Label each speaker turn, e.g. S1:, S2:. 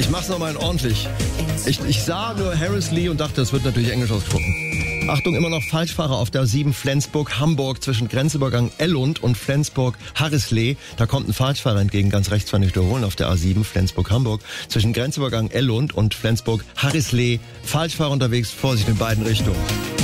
S1: mach's nochmal ordentlich. Ich sah nur Harris-Lee und dachte, das wird natürlich Englisch ausgesprochen. Achtung, immer noch Falschfahrer auf der A7 Flensburg-Hamburg zwischen Grenzübergang Ellund und Flensburg-Harrisley. Da kommt ein Falschfahrer entgegen, ganz rechts, kann ich wiederholen, auf der A7 Flensburg-Hamburg. Zwischen Grenzübergang Ellund und Flensburg-Harrisley. Falschfahrer unterwegs, Vorsicht in beiden Richtungen.